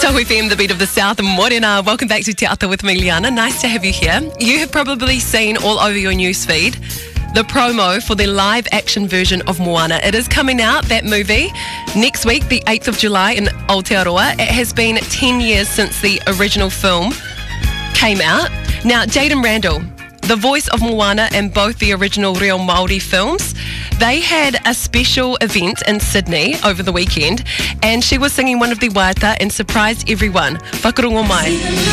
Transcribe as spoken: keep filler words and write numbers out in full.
Tau F M, the beat of the South. Morena, welcome back to Te Ata with me, Liana. Nice to have you here. You have probably seen all over your newsfeed the promo for the live action version of Moana. It is coming out, that movie, next week, the eighth of July in Aotearoa. It has been ten years since the original film came out. Now, Jaden Randall, the voice of Moana in both the original Reo Māori films, they had a special event in Sydney over the weekend, and she was singing one of the waiata and surprised everyone. Whakarongo mai.